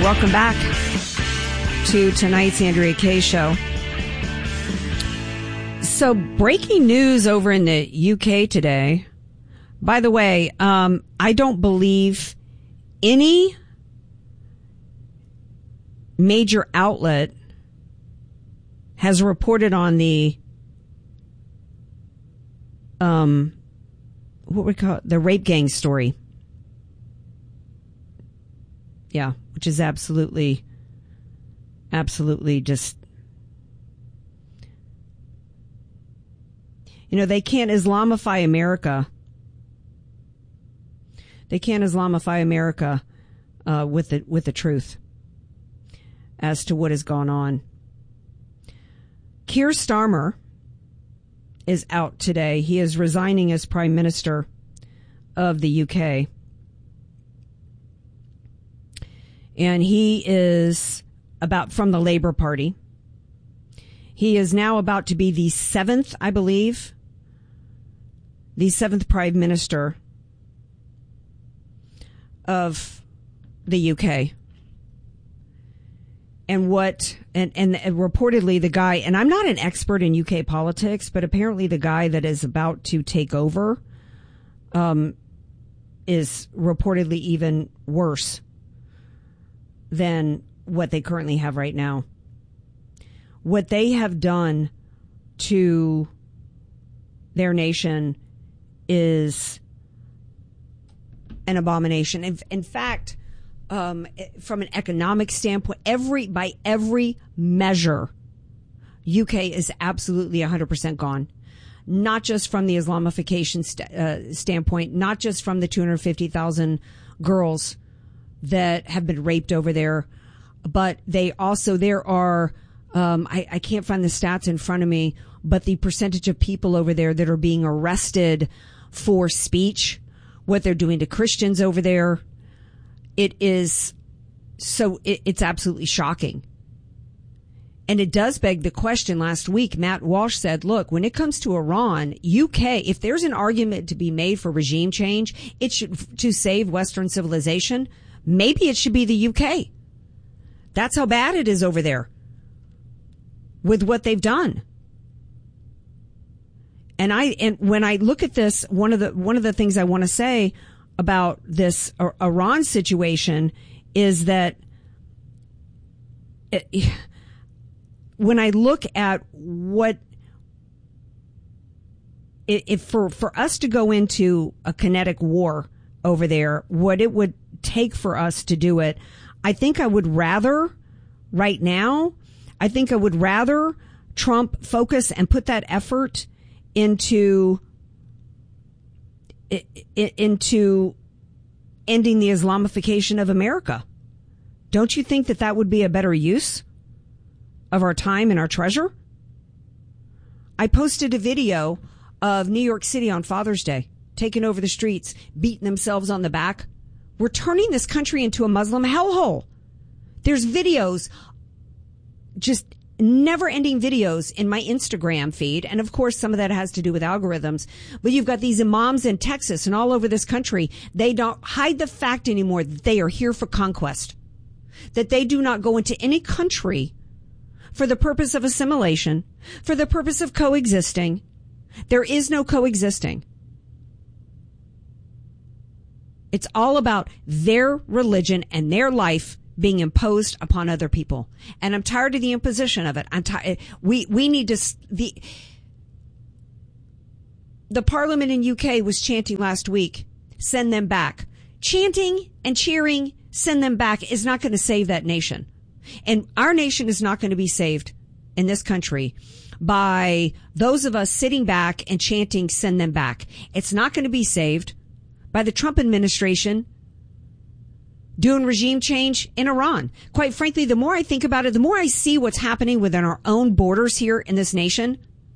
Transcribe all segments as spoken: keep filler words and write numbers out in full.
Welcome back to tonight's Andrea Kaye Show. So, breaking news over in the U K today. By the way, um, I don't believe any major outlet has reported on the um, what we call it, the rape gang story. Yeah, which is absolutely, absolutely just, you know, they can't Islamify America. They can't Islamify America uh, with the with the truth as to what has gone on. Keir Starmer is out today. He is resigning as Prime Minister of the U K. And he is about from the Labour Party. He is now about to be the seventh, I believe, the seventh Prime Minister of the U K. And what, and, and reportedly the guy, and I'm not an expert in U K politics, but apparently the guy that is about to take over um, is reportedly even worse than what they currently have right now. What they have done to their nation is an abomination. In, in fact, um, from an economic standpoint, every by every measure, U K is absolutely one hundred percent gone. Not just from the Islamification st- uh, standpoint, not just from the two hundred fifty thousand girls that have been raped over there, but they also, there are, um, I, I can't find the stats in front of me, but the percentage of people over there that are being arrested for speech, what they're doing to Christians over there, it is so, it, it's absolutely shocking. And it does beg the question. Last week, Matt Walsh said, look, when it comes to Iran, U K, if there's an argument to be made for regime change, it should, to save Western civilization, maybe it should be the U K. That's how bad it is over there with what they've done. And I, and when I look at this, one of the, one of the things I want to say about this Iran situation is that it, when I look at what, if for, for us to go into a kinetic war over there, what it would take for us to do it, I think I would rather, right now, I think I would rather Trump focus and put that effort into into ending the Islamification of America. Don't you think that that would be a better use of our time and our treasure? I posted a video of New York City on Father's Day, taking over the streets, beating themselves on the back. We're turning this country into a Muslim hellhole. There's videos, just never-ending videos in my Instagram feed. And, of course, some of that has to do with algorithms. But you've got these imams in Texas and all over this country. They don't hide the fact anymore that they are here for conquest, that they do not go into any country for the purpose of assimilation, for the purpose of coexisting. There is no coexisting. It's all about their religion and their life being imposed upon other people. And I'm tired of the imposition of it. I'm tired. We, we need to, the, the parliament in U K was chanting last week, send them back. Chanting and cheering, send them back, is not going to save that nation. And our nation is not going to be saved in this country by those of us sitting back and chanting, send them back. It's not going to be saved by the Trump administration doing regime change in Iran. Quite frankly, the more I think about it, the more I see what's happening within our own borders here in this nation,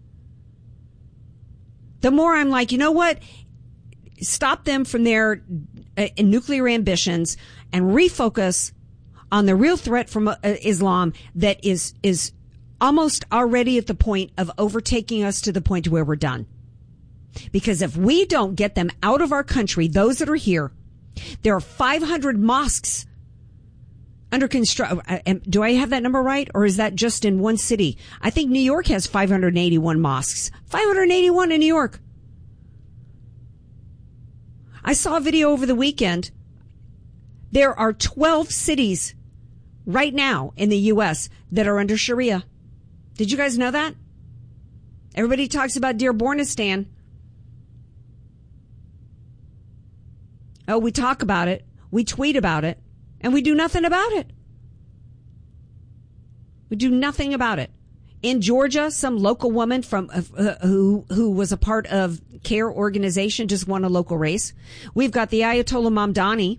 the more I'm like, you know what? Stop them from their uh, nuclear ambitions and refocus on the real threat from uh, Islam that is is almost already at the point of overtaking us to the point where we're done. Because if we don't get them out of our country, those that are here, there are five hundred mosques under construction. Do I have that number right? Or is that just in one city? I think New York has five hundred eighty-one mosques. five hundred eighty-one in New York. I saw a video over the weekend. There are twelve cities right now in the U S that are under Sharia. Did you guys know that? Everybody talks about Dearbornistan. Oh, we talk about it. We tweet about it. And we do nothing about it. We do nothing about it. In Georgia, some local woman from uh, who who was a part of CARE organization just won a local race. We've got the Ayatollah Mamdani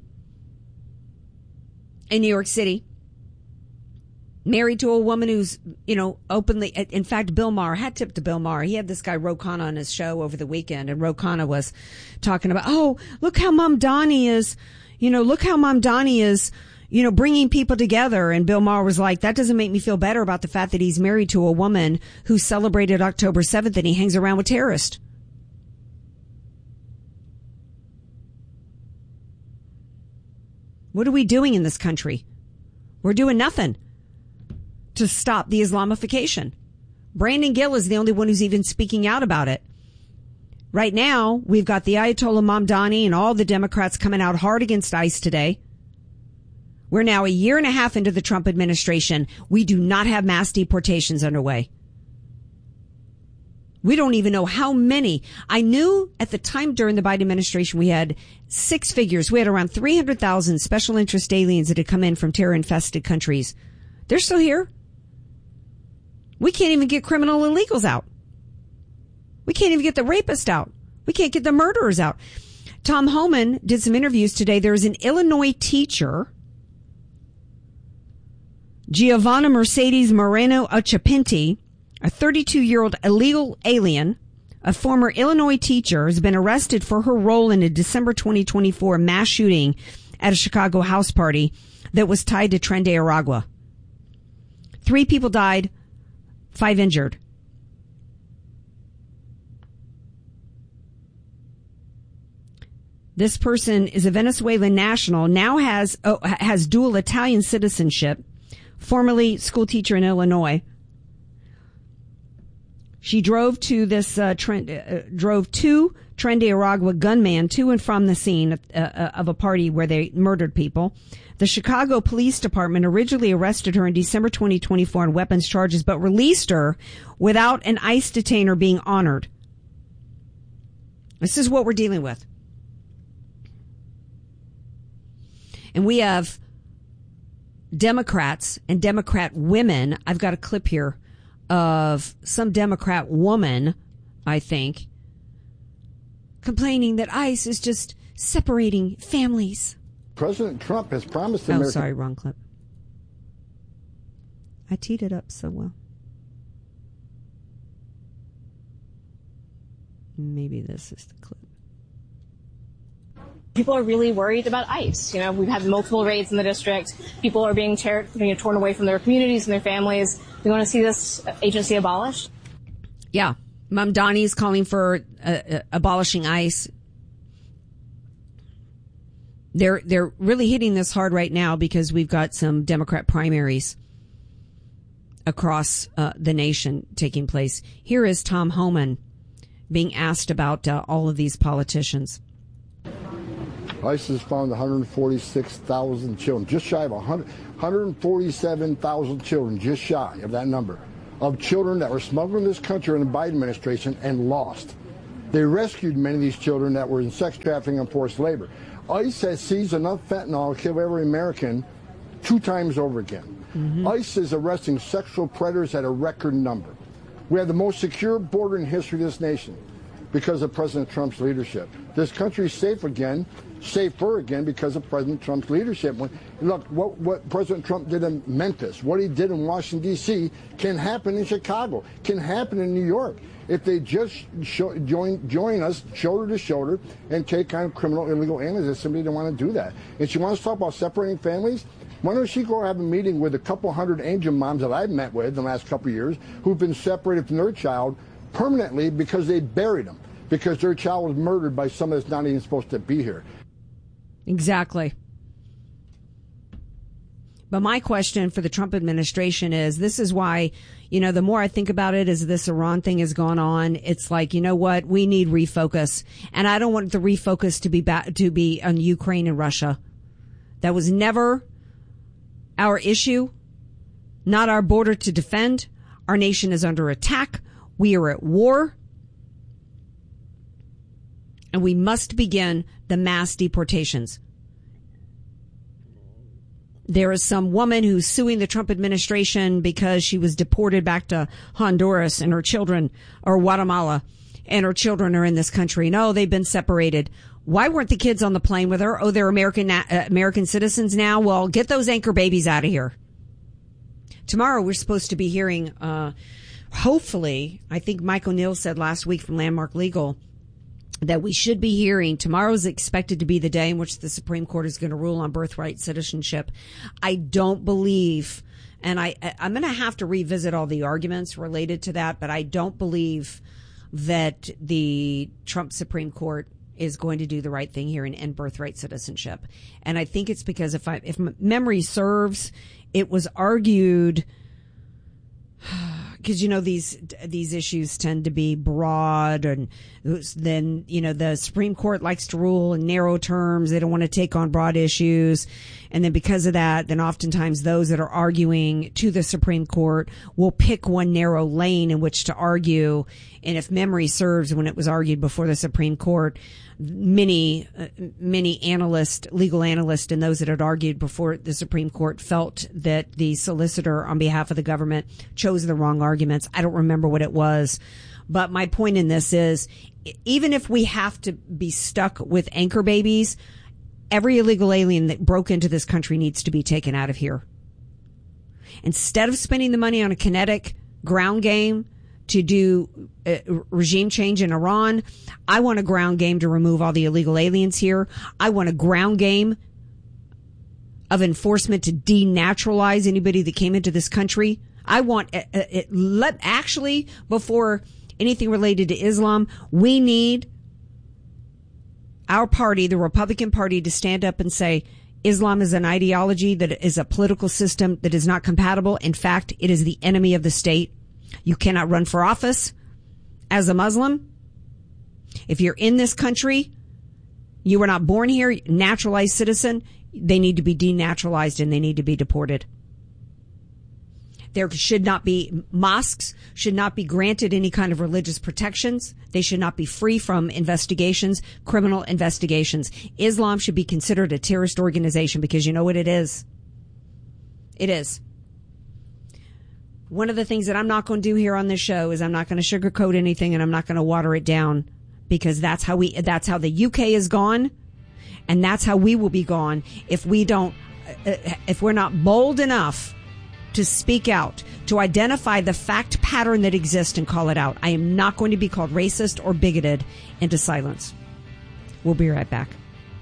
in New York City, married to a woman who's, you know, openly, in fact, Bill Maher, hat tip to Bill Maher. He had this guy Ro Khanna on his show over the weekend, and Ro Khanna was talking about, oh, look how Mamdani is, you know, look how Mamdani is, you know, bringing people together. And Bill Maher was like, that doesn't make me feel better about the fact that he's married to a woman who celebrated October seventh and he hangs around with terrorists. What are we doing in this country? We're doing nothing to stop the Islamification. Brandon Gill is the only one who's even speaking out about it. Right now, we've got the Ayatollah Mamdani and all the Democrats coming out hard against ICE today. We're now a year and a half into the Trump administration. We do not have mass deportations underway. We don't even know how many. I knew at the time during the Biden administration we had six figures. We had around three hundred thousand special interest aliens that had come in from terror-infested countries. They're still here. We can't even get criminal illegals out. We can't even get the rapist out. We can't get the murderers out. Tom Homan did some interviews today. There's an Illinois teacher, Giovanna Mercedes Moreno Achapinti, a thirty-two-year-old illegal alien, a former Illinois teacher, has been arrested for her role in a December twenty twenty-four mass shooting at a Chicago house party that was tied to Tren de Aragua. Three people died, five injured. This person is a Venezuelan national, now has oh, has dual Italian citizenship, formerly school teacher in Illinois. She drove to this uh, Tren, uh, drove to Tren de Aragua gunman to and from the scene uh, uh, of a party where they murdered people. The Chicago Police Department originally arrested her in December twenty twenty-four on weapons charges, but released her without an ICE detainer being honored. This is what we're dealing with. And we have Democrats and Democrat women. I've got a clip here of some Democrat woman, I think, complaining that ICE is just separating families. President Trump has promised Oh, America- sorry, wrong clip. I teed it up so well. Maybe this is the clip. People are really worried about ICE. You know, we've had multiple raids in the district. People are being tear, you know, torn away from their communities and their families. We want to see this agency abolished. Yeah. Mamdani is calling for uh, uh, abolishing ICE. They're they're really hitting this hard right now because we've got some Democrat primaries across uh, the nation taking place. Here is Tom Homan being asked about uh, all of these politicians. ICE has found one hundred forty-six thousand children, just shy of one hundred, one hundred forty-seven thousand children, just shy of that number, of children that were smuggled in this country in the Biden administration and lost. They rescued many of these children that were in sex trafficking and forced labor. ICE has seized enough fentanyl to kill every American two times over again. Mm-hmm. ICE is arresting sexual predators at a record number. We have the most secure border in history of this nation because of President Trump's leadership. This country is safe again, safer again because of President Trump's leadership. When, look, what, what President Trump did in Memphis, what he did in Washington, D C, can happen in Chicago, can happen in New York. If they just show, join join us shoulder to shoulder and take on criminal illegal aliens, if somebody didn't want to do that. And she wants to talk about separating families. Why don't she go have a meeting with a couple hundred angel moms that I've met with in the last couple of years who've been separated from their child permanently because they buried them, because their child was murdered by someone that's not even supposed to be here. Exactly. But my question for the Trump administration is, this is why, you know, the more I think about it as this Iran thing has gone on, it's like, you know what, we need refocus. And I don't want the refocus to be back, to be on Ukraine and Russia. That was never our issue, not our border to defend. Our nation is under attack. We are at war. And we must begin the mass deportations. There is some woman who's suing the Trump administration because she was deported back to Honduras and her children, or Guatemala, and her children are in this country. No, they've been separated. Why weren't the kids on the plane with her? Oh, they're American uh, American citizens now? Well, get those anchor babies out of here. Tomorrow we're supposed to be hearing, uh, hopefully, I think Mike O'Neill said last week from Landmark Legal, that we should be hearing, tomorrow is expected to be the day in which the Supreme Court is going to rule on birthright citizenship. I don't believe, and I, I'm going to have to revisit all the arguments related to that, but I don't believe that the Trump Supreme Court is going to do the right thing here and end birthright citizenship. And I think it's because if I, if memory serves, it was argued, because, you know, these these issues tend to be broad, and then, you know, the Supreme Court likes to rule in narrow terms. They don't want to take on broad issues. And then because of that, then oftentimes those that are arguing to the Supreme Court will pick one narrow lane in which to argue. And if memory serves, when it was argued before the Supreme Court, many, uh, many analysts, legal analysts, and those that had argued before the Supreme Court felt that the solicitor on behalf of the government chose the wrong arguments. I don't remember what it was. But my point in this is, even if we have to be stuck with anchor babies, every illegal alien that broke into this country needs to be taken out of here. Instead of spending the money on a kinetic ground game to do uh, regime change in Iran, I want a ground game to remove all the illegal aliens here. I want a ground game of enforcement to denaturalize anybody that came into this country. I want uh, it, let actually, before anything related to Islam, we need our party, the Republican Party, to stand up and say Islam is an ideology, that is a political system that is not compatible. In fact, it is the enemy of the state. You cannot run for office as a Muslim. If you're in this country, you were not born here, naturalized citizen, they need to be denaturalized and they need to be deported. There should not be, mosques should not be granted any kind of religious protections. They should not be free from investigations, criminal investigations. Islam should be considered a terrorist organization, because you know what it is? It is. One of the things that I'm not going to do here on this show is I'm not going to sugarcoat anything, and I'm not going to water it down, because that's how we, that's how the U K is gone, and that's how we will be gone if we don't, if we're not bold enough to speak out, to identify the fact pattern that exists and call it out. I am not going to be called racist or bigoted into silence. We'll be right back.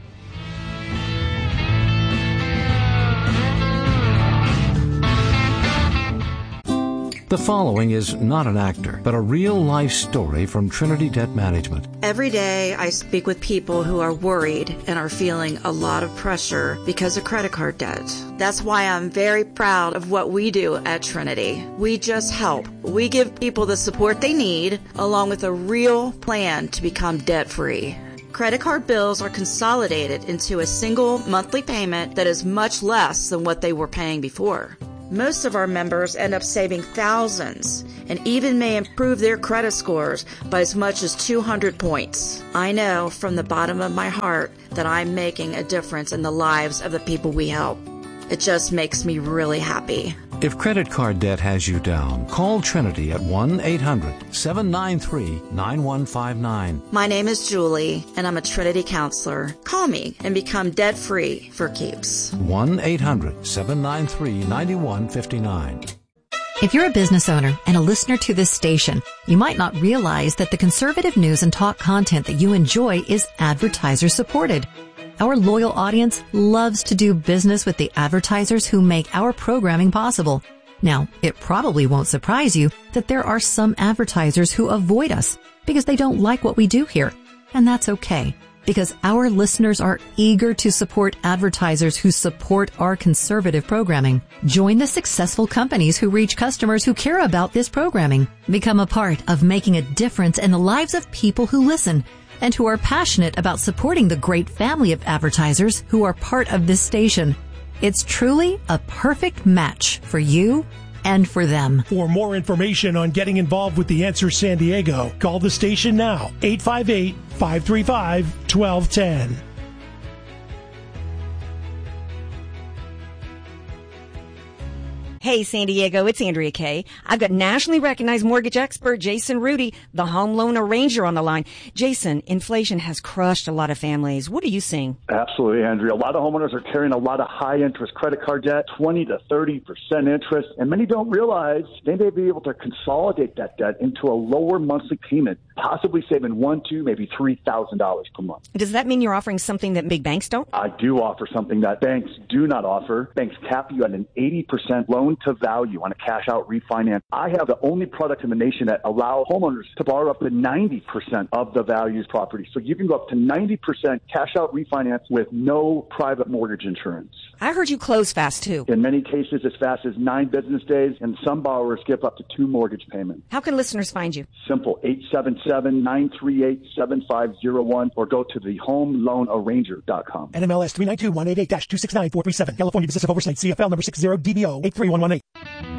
The following is not an actor, but a real-life story from Trinity Debt Management. Every day I speak with people who are worried and are feeling a lot of pressure because of credit card debt. That's why I'm very proud of what we do at Trinity. We just help. We give people the support they need, along with a real plan to become debt-free. Credit card bills are consolidated into a single monthly payment that is much less than what they were paying before. Most of our members end up saving thousands and even may improve their credit scores by as much as two hundred points. I know from the bottom of my heart that I'm making a difference in the lives of the people we help. It just makes me really happy. If credit card debt has you down, call Trinity at one eight hundred seven nine three nine one five nine. My name is Julie, and I'm a Trinity counselor. Call me and become debt-free for keeps. one eight hundred seven nine three nine one five nine. If you're a business owner and a listener to this station, you might not realize that the conservative news and talk content that you enjoy is advertiser supported. Our loyal audience loves to do business with the advertisers who make our programming possible. Now, it probably won't surprise you that there are some advertisers who avoid us because they don't like what we do here, and that's okay. because our listeners are eager to support advertisers who support our conservative programming. Join the successful companies who reach customers who care about this programming. Become a part of making a difference in the lives of people who listen and who are passionate about supporting the great family of advertisers who are part of this station. It's truly a perfect match for you and for them. For more information on getting involved with The Answer San Diego, call the station now, eight five eight, five three five, one two one zero. Hey, San Diego, it's Andrea Kay. I've got nationally recognized mortgage expert Jason Rudy, the home loan arranger, on the line. Jason, inflation has crushed a lot of families. What are you seeing? Absolutely, Andrea. A lot of homeowners are carrying a lot of high-interest credit card debt, twenty to thirty percent interest, and many don't realize they may be able to consolidate that debt into a lower monthly payment, possibly saving one, two, maybe three thousand dollars per month. Does that mean you're offering something that big banks don't? I do offer something that banks do not offer. Banks cap you at an eighty percent loan to value on a cash out refinance. I have the only product in the nation that allows homeowners to borrow up to ninety percent of the value's property. So you can go up to ninety percent cash out refinance with no private mortgage insurance. I heard you close fast too. In many cases, as fast as nine business days, and some borrowers skip up to two mortgage payments. How can listeners find you? Simple, eight seven seven, nine three eight, seven five zero one, or go to the home loan arranger dot com. N M L S three nine two, one eight eight, two six nine, four three seven. California Business of Oversight, C F L number six zero D B O eight three one one eight.